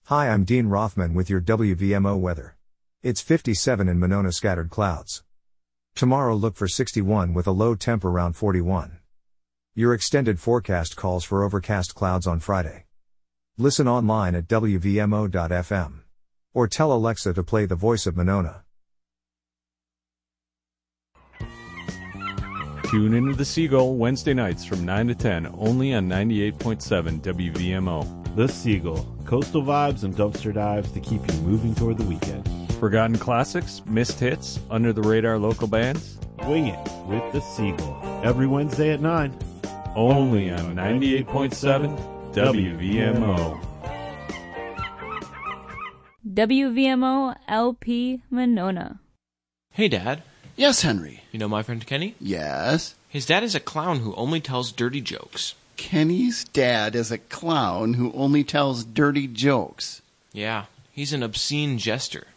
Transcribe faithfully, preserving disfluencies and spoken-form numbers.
Hi, I'm Dean Rothman with your W V M O weather. It's fifty-seven in Monona, scattered clouds. Tomorrow look for sixty-one with a low temp around forty-one. Your extended forecast calls for overcast clouds on Friday. Listen online at W V M O dot F M. Or tell Alexa to play The Voice of Monona. Tune into The Seagull Wednesday nights from nine to ten, only on ninety-eight point seven W V M O. The Seagull. Coastal vibes and dumpster dives to keep you moving toward the weekend. Forgotten classics, missed hits, under-the-radar local bands. Wing it with The Seagull. Every Wednesday at nine. Only on ninety-eight point seven W V M O. W V M O L P Monona. Hey, Dad. Yes, Henry. You know my friend Kenny? Yes. His dad is a clown who only tells dirty jokes. Kenny's dad is a clown who only tells dirty jokes. Yeah, he's an obscene jester.